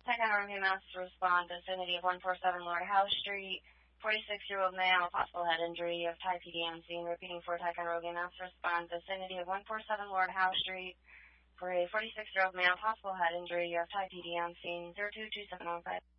Takanorogi Mass respond, vicinity of 147 Lord Howe Street. 46-year-old male, possible head injury of Thai PD on scene. Repeating for Takanorogi Mass respond, vicinity of 147 Lord Howe Street. For a 46-year-old male, possible head injury of Thai PD on scene. 0227115.